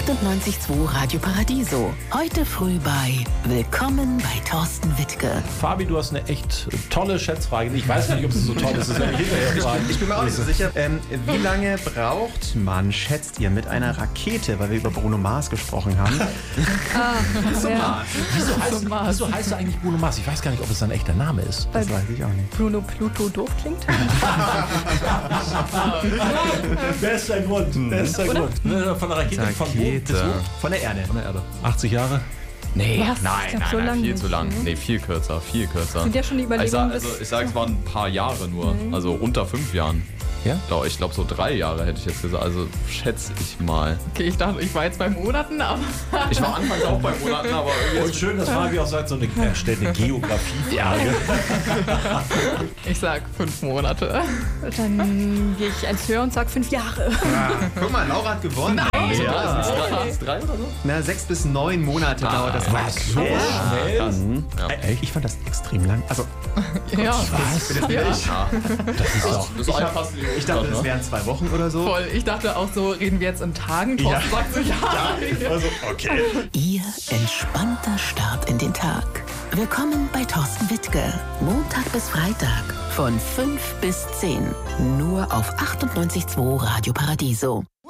98.2 Radio Paradiso. Heute früh bei Willkommen bei Thorsten Wittke. Fabi, du hast eine echt tolle Schätzfrage. Ich weiß nicht, ob sie so toll ist. Das werde ich hinterher fragen. Ich bin mir auch nicht so sicher. Wie lange braucht man, schätzt ihr, mit einer Rakete, weil wir über Bruno Mars gesprochen haben? Wieso heißt er eigentlich Bruno Mars? Ich weiß gar nicht, ob es sein echter Name ist. Das weiß ich auch nicht. Bruno Pluto doof klingt. Bester Grund. Von der Rakete. Von der Erde. 80 Jahre? Nee, Was? Ich glaub, so nein, lang viel nicht, zu lang. ne? Nee, viel kürzer. Sind ja schon die Überlegungen, Ich sag, es waren ein paar Jahre nur. Also unter 5 Jahren. Ja? Ich glaube so 3 Jahre hätte ich jetzt gesagt. Also schätze ich mal. Okay, ich dachte, ich war jetzt bei Monaten, aber... Ich war anfangs auch bei Monaten, aber irgendwie... Und schön, dass Fabi auch sagt, er stellt eine Geografiefrage. Ich sag 5 Monate. Dann gehe ich eins höher und sag 5 Jahre. Guck mal, Laura hat gewonnen. Ja, ist 3 oder so? Na, 6 bis 9 Monate dauert das. Was? So schnell? Krass. Ja. Ich fand das extrem lang. Also, Ja, Was? Das ist auch... ich dachte, das wären 2 Wochen oder so. voll. Ich dachte auch so, reden wir jetzt in Tagen? Thorsten sagt so, ja. Also, okay. Ihr entspannter Start in den Tag. Willkommen bei Thorsten Wittke. Montag bis Freitag von 5 bis 10. Nur auf 98.2 Radio Paradiso.